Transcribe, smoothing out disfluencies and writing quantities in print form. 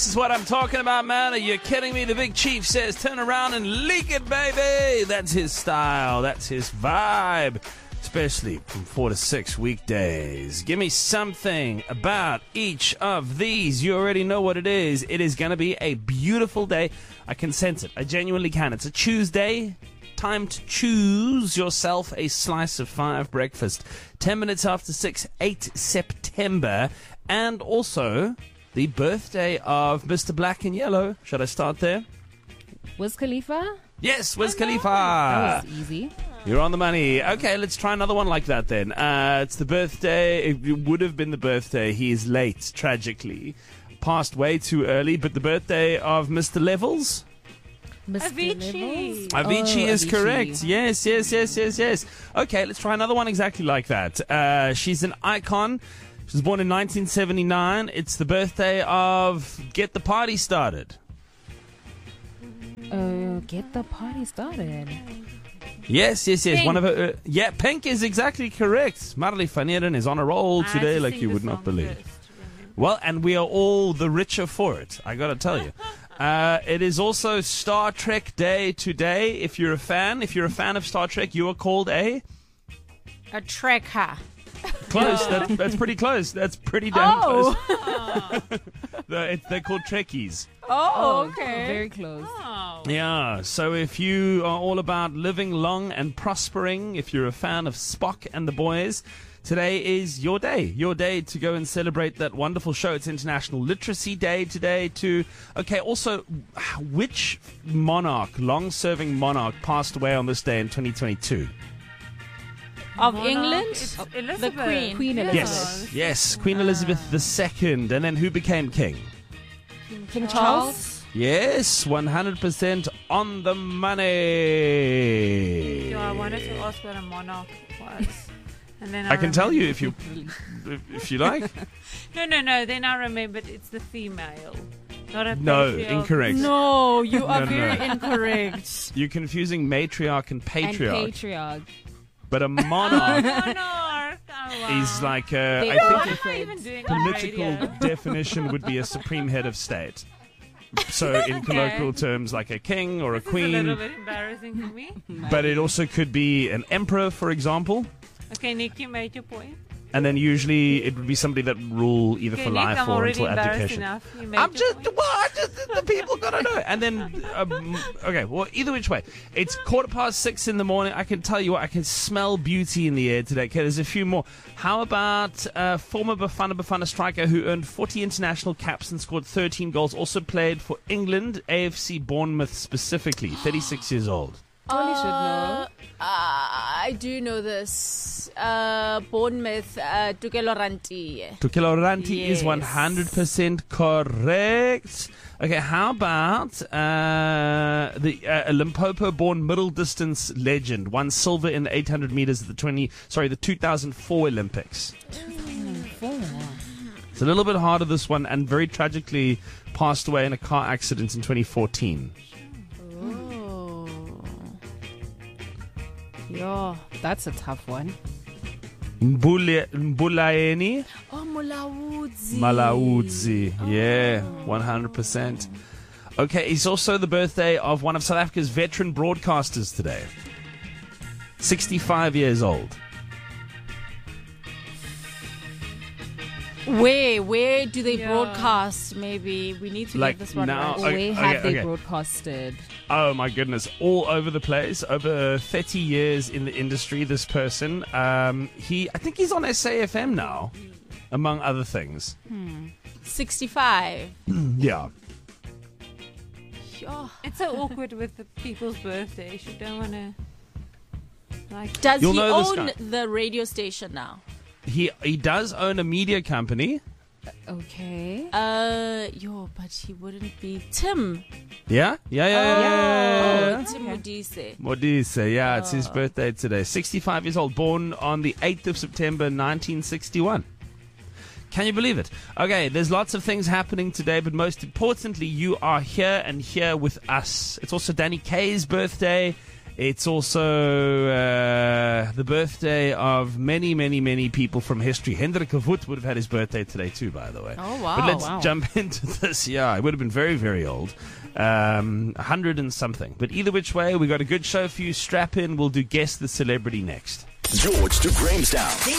This is what I'm talking about, man. Are you kidding me? The Big Chief says, turn around and leak it, baby. That's his style. That's his vibe. Especially from 4 to 6 weekdays. Give me something about each of these. You already know what it is. It is going to be a beautiful day. I can sense it. I genuinely can. It's a Tuesday. Time to choose yourself a slice of 5 breakfast. 10 minutes after 6, 8 September. And also the birthday of Mr. Black and Yellow. Should I start there? Wiz Khalifa? Yes, Wiz Khalifa. That was easy. You're on the money. Okay, let's try another one like that then. It's the birthday. It would have been the birthday. He is late, tragically. Passed way too early, but the birthday of Mr. Levels? Avicii. Avicii is correct. Yes. Okay, let's try another one exactly like that. She's an icon. She was born in 1979. It's the birthday of Get the Party Started. Get the party started. Yes. Pink. One of her. Pink is exactly correct. Marley van Heerden is on a roll today like you would not believe. Well, and we are all the richer for it, I gotta tell you. It is also Star Trek Day today. If you're a fan of Star Trek, you are called a trekker. Close. That's pretty close. That's pretty damn close. They're called Trekkies. Oh, okay. Very close. Oh. Yeah, so if you are all about living long and prospering, if you're a fan of Spock and the boys, today is your day to go and celebrate that wonderful show. It's International Literacy Day today too. Okay, also, which long-serving monarch passed away on this day in 2022? Of England? It's The Elizabeth. Queen. Yes, Queen Elizabeth II. And then who became king? King Charles? Yes, 100% on the money. Yeah, I wanted to ask what a monarch was. And then I can tell you if you like. No. Then I remembered it's the female. Not a No, patriarch. incorrect. No, you are No. very incorrect. You're confusing matriarch and patriarch. And patriarch. But a monarch Monarch. Oh, wow. is like They I are think What am I even doing on political radio? definition would be a supreme head of state. So in colloquial terms, like a king or a This is a little queen. bit embarrassing for me. But it also could be an emperor, for example. Okay, Nick, you made your point. And then usually it would be somebody that rule either Okay, for Nick, life I'm or already until embarrassed abdication. enough. You made I'm your just, point. the people gotta know. And then, okay, well, either which way. It's 6:15 in the morning. I can tell you what, I can smell beauty in the air today. Okay, there's a few more. How about former Bafana striker who earned 40 international caps and scored 13 goals, also played for England, AFC Bournemouth specifically, 36 years old. Only should know. I do know this. Bournemouth, Tukelo Ranti. Tukelo Ranti is Yes. 100% correct. Okay, how about the Limpopo-born middle distance legend won silver in the 800 meters at the 2004 Olympics. 2004. It's a little bit harder, this one, and very tragically passed away in a car accident in 2014. Oh. Yeah. That's a tough one. Mbulaeni Oh, Mulawudzi. Malaudzi. Yeah, 100%. Okay, it's also the birthday of one of South Africa's veteran broadcasters today. 65 years old. Where do they Yeah. broadcast? Maybe we need to Like get this one now- right. Okay, Where have they okay. broadcasted? Oh my goodness, all over the place. Over 30 years in the industry, this person. I think he's on SAFM now, among other things. 65. Yeah. Yeah. It's so awkward with the people's birthdays. You don't want to. Like, Does You'll he know this own guy. the radio station now? He does own a media company. Okay. But he wouldn't be Tim. Yeah? Yeah. Tim Modise. Modise, yeah, it's his birthday today. 65 years old, born on the 8th of September, 1961. Can you believe it? Okay, there's lots of things happening today, but most importantly, you are here and here with us. It's also Danny Kaye's birthday. It's also the birthday of many, many, many people from history. Hendrik Voet would have had his birthday today too, by the way. Oh, wow. But let's Wow. jump into this. Yeah, it would have been very, very old. 100 and something. But either which way, we got a good show for you. Strap in. We'll do Guess the Celebrity next. George to Grahamstown. This